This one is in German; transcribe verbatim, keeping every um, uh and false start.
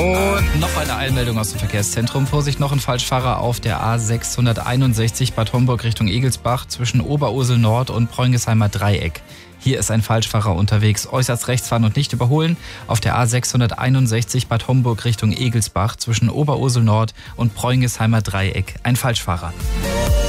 Und noch eine Einmeldung aus dem Verkehrszentrum. Vorsicht, noch ein Falschfahrer auf der A sechshunderteinundsechzig Bad Homburg Richtung Egelsbach zwischen Oberursel Nord und Preungesheimer Dreieck. Hier ist ein Falschfahrer unterwegs. Äußerst rechts fahren und nicht überholen. Auf der A sechshunderteinundsechzig Bad Homburg Richtung Egelsbach zwischen Oberursel Nord und Preungesheimer Dreieck. Ein Falschfahrer.